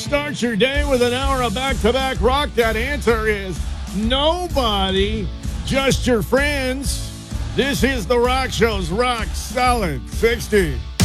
start your day with an hour of back-to-back rock? That answer is nobody, just your friends. This is the Rock Show's Rock Solid 60.